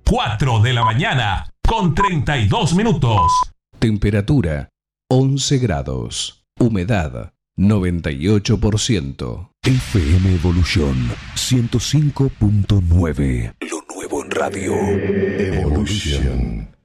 4 de la mañana, con 32 minutos. Temperatura 11 grados. Humedad 98%. FM Evolución 105.9. Lo nuevo en radio. Evolution.